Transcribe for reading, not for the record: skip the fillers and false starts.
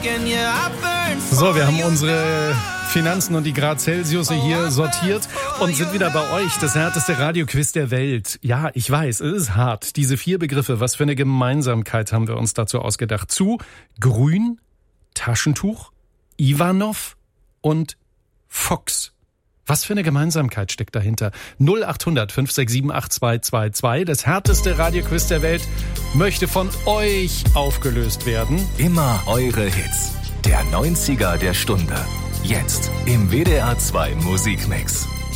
So, wir haben unsere Finanzen und die Grad Celsius hier sortiert und sind wieder bei euch. Das härteste Radioquiz der Welt. Ja, ich weiß, es ist hart. Diese 4 Begriffe, was für eine Gemeinsamkeit haben wir uns dazu ausgedacht? Zu Grün, Taschentuch, Ivanov und Fox. Was für eine Gemeinsamkeit steckt dahinter? 0800 567 8222. Das härteste Radioquiz der Welt möchte von euch aufgelöst werden. Immer eure Hits. Der 90er der Stunde. Jetzt im WDR 2 Musikmix.